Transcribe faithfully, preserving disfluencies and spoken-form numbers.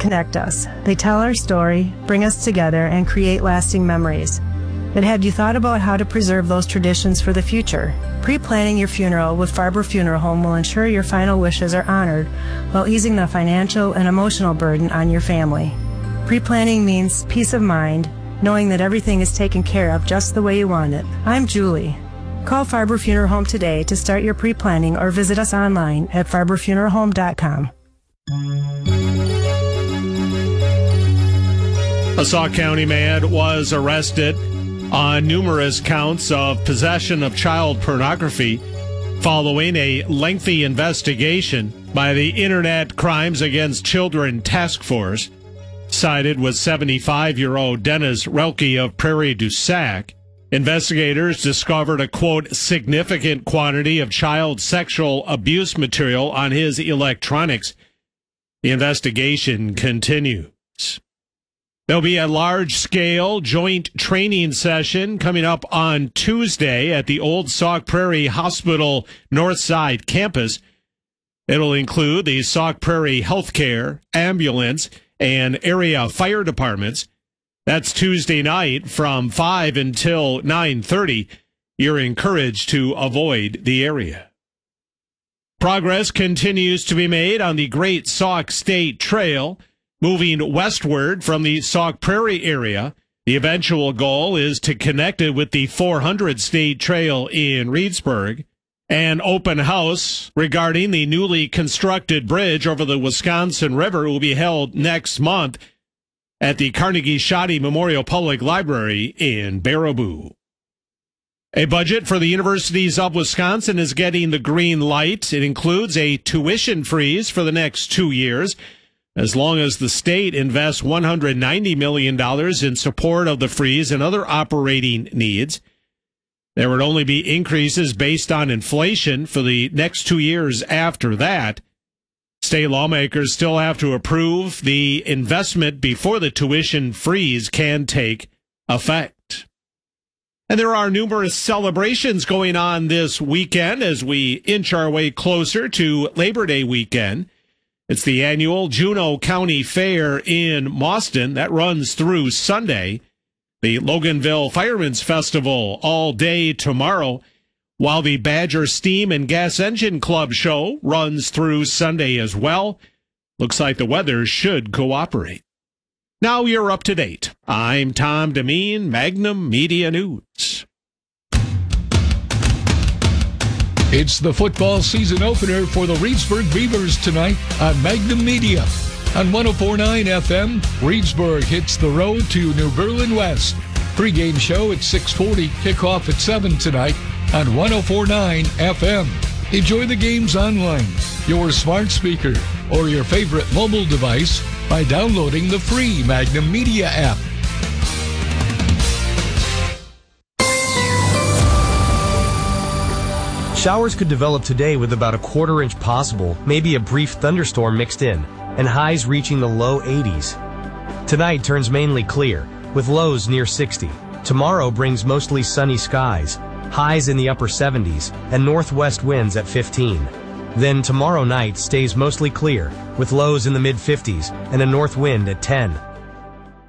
connect us. They tell our story, bring us together, and create lasting memories. But have you thought about how to preserve those traditions for the future? Pre-planning your funeral with Farber Funeral Home will ensure your final wishes are honored while easing the financial and emotional burden on your family. Pre-planning means peace of mind, knowing that everything is taken care of just the way you want it. I'm Julie. Call Farber Funeral Home today to start your pre-planning or visit us online at farber funeral home dot com. A Sauk County man was arrested on numerous counts of possession of child pornography following a lengthy investigation by the Internet Crimes Against Children Task Force. Cited was seventy-five-year-old Dennis Relke of Prairie du Sac. Investigators discovered a, quote, significant quantity of child sexual abuse material on his electronics. The investigation continues. There'll be a large-scale joint training session coming up on Tuesday at the Old Sauk Prairie Hospital Northside campus. It'll include the Sauk Prairie Healthcare, Ambulance, and area fire departments. That's Tuesday night from five until nine thirty. You're encouraged to avoid the area. Progress continues to be made on the Great Sauk State Trail, moving westward from the Sauk Prairie area. The eventual goal is to connect it with the four hundred State Trail in Reedsburg. An open house regarding the newly constructed bridge over the Wisconsin River will be held next month at the Carnegie Shoddy Memorial Public Library in Baraboo. A budget for the universities of Wisconsin is getting the green light. It includes a tuition freeze for the next two years, as long as the state invests one hundred ninety million dollars in support of the freeze and other operating needs. There would only be increases based on inflation for the next two years after that. State lawmakers still have to approve the investment before the tuition freeze can take effect. And there are numerous celebrations going on this weekend as we inch our way closer to Labor Day weekend. It's the annual Juneau County Fair in Mauston that runs through Sunday. The Loganville Firemen's Festival all day tomorrow, while the Badger Steam and Gas Engine Club show runs through Sunday as well. Looks like the weather should cooperate. Now you're up to date. I'm Tom Demeen, Magnum Media News. It's the football season opener for the Reedsburg Beavers tonight on Magnum Media. On one oh four point nine F M, Reedsburg hits the road to New Berlin West. Pre-game show at six forty, kickoff at seven tonight on one oh four point nine F M. Enjoy the games online, your smart speaker, or your favorite mobile device by downloading the free Magnum Media app. Showers could develop today with about a quarter inch possible, maybe a brief thunderstorm mixed in, and highs reaching the low eighties. Tonight turns mainly clear, with lows near sixty. Tomorrow brings mostly sunny skies, highs in the upper seventies, and northwest winds at fifteen. Then tomorrow night stays mostly clear, with lows in the mid fifties and a north wind at ten.